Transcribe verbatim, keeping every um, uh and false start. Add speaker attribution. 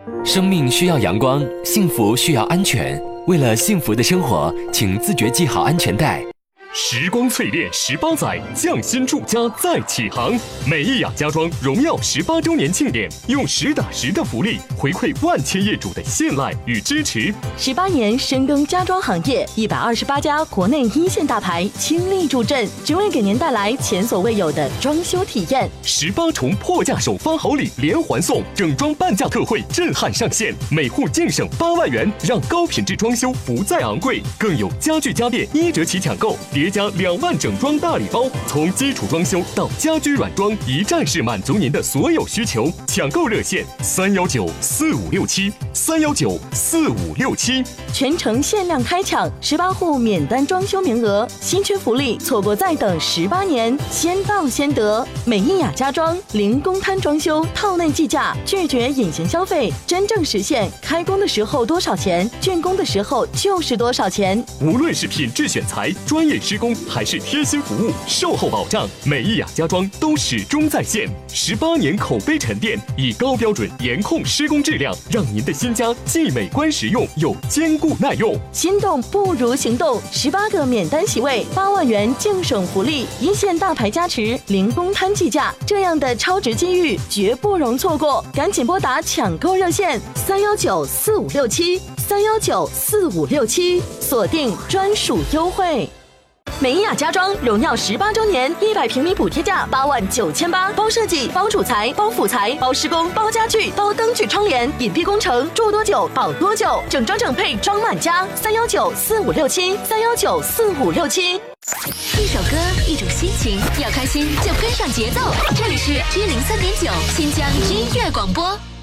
Speaker 1: 生命需要阳光，幸福需要安全。为了幸福的生活，请自觉系好安全带。
Speaker 2: 时光淬炼十八载，匠心铸家再起航。美意雅家装荣耀十八周年庆典，用实打实的福利回馈万千业主的信赖与支持。
Speaker 3: 十八年深耕家装行业，一百二十八家国内一线大牌倾力助阵，只为给您带来前所未有的装修体验。
Speaker 2: 十八重破价首发好礼连环送，整装半价特惠震撼上线，每户净省八万元，让高品质装修不再昂贵。更有家具家电一折起抢购，叠加两万整装大礼包，从基础装修到家居软装，一站式满足您的所有需求。抢购热线：三幺九四五六七三幺九四五六七。
Speaker 3: 全程限量开抢，十八户免单装修名额，稀缺福利，错过再等十八年，先到先得。美意雅家装零公摊装修，套内计价，拒绝隐形消费，真正实现开工的时候多少钱，竣工的时候就是多少钱。
Speaker 2: 无论是品质选材、专业施工，还是贴心服务、售后保障，美意雅家装都始终在线。十八年口碑沉淀，以高标准严控施工质量，让您的新家既美观实用又坚固耐用。
Speaker 3: 心动不如行动，十八个免单席位，八万元净省福利，一线大牌加持，零公摊计价，这样的超值机遇绝不容错过，赶紧拨打抢购热线三幺九四五六七三幺九四五六七，锁定专属优惠。美意雅家装荣耀十八周年，一百平米补贴价八万九千八，包设计、包主材、包辅材、包施工、包家具、包灯具窗帘，隐蔽工程，住多久保多久，整装整配装满家。三幺九四五六七三幺九四五六七。
Speaker 4: 一首歌，一种心情，要开心就跟上节奏。这里是一零三点九新疆音乐广播。